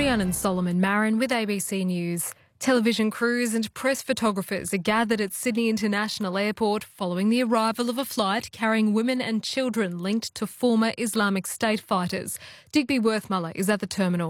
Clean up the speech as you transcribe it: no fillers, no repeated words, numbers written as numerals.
Rhiannon Solomon Marin with ABC News. Television crews and press photographers are gathered at Sydney International Airport following the arrival of a flight carrying women and children linked to former Islamic State fighters. Digby Worthmuller is at the terminal.